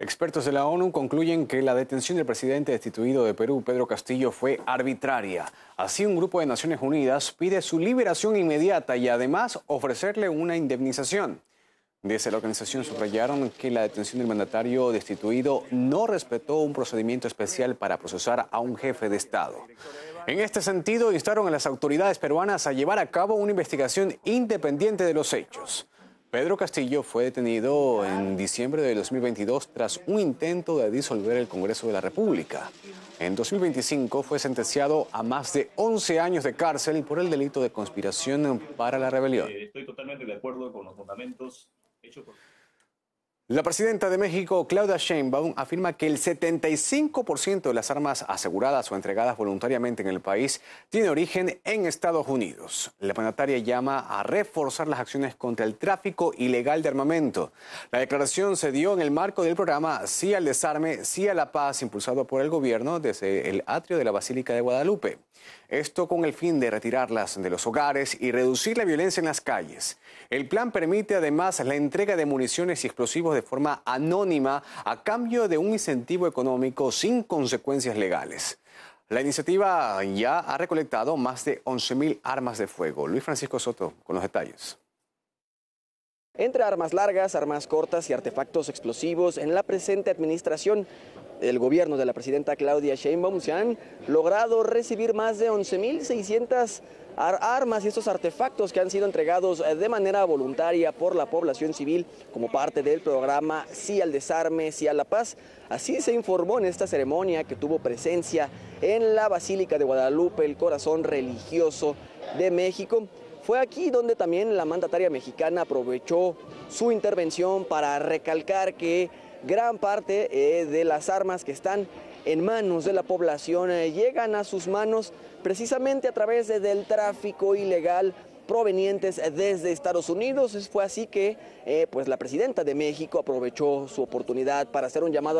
Expertos de la ONU concluyen que la detención del presidente destituido de Perú, Pedro Castillo, fue arbitraria. Así, un grupo de Naciones Unidas pide su liberación inmediata y además ofrecerle una indemnización. Desde la organización subrayaron que la detención del mandatario destituido no respetó un procedimiento especial para procesar a un jefe de Estado. En este sentido, instaron a las autoridades peruanas a llevar a cabo una investigación independiente de los hechos. Pedro Castillo fue detenido en diciembre de 2022 tras un intento de disolver el Congreso de la República. En 2025 fue sentenciado a más de 11 años de cárcel por el delito de conspiración para la rebelión. Estoy totalmente de acuerdo con los fundamentos hechos por... La presidenta de México, Claudia Sheinbaum, afirma que el 75% de las armas aseguradas o entregadas voluntariamente en el país tiene origen en Estados Unidos. La mandataria llama a reforzar las acciones contra el tráfico ilegal de armamento. La declaración se dio en el marco del programa Sí al Desarme, Sí a la Paz, impulsado por el gobierno desde el atrio de la Basílica de Guadalupe. Esto con el fin de retirarlas de los hogares y reducir la violencia en las calles. El plan permite además la entrega de municiones y explosivos de forma anónima a cambio de un incentivo económico sin consecuencias legales. La iniciativa ya ha recolectado más de 11.000 armas de fuego. Luis Francisco Soto con los detalles. Entre armas largas, armas cortas y artefactos explosivos, en la presente administración del gobierno de la presidenta Claudia Sheinbaum se han logrado recibir más de 11.600 armas y estos artefactos que han sido entregados de manera voluntaria por la población civil como parte del programa Sí al Desarme, Sí a la Paz. Así se informó en esta ceremonia que tuvo presencia en la Basílica de Guadalupe, el corazón religioso de México. Fue aquí donde también la mandataria mexicana aprovechó su intervención para recalcar que gran parte de las armas que están en manos de la población llegan a sus manos precisamente a través del tráfico ilegal provenientes desde Estados Unidos. Fue así que pues la presidenta de México aprovechó su oportunidad para hacer un llamado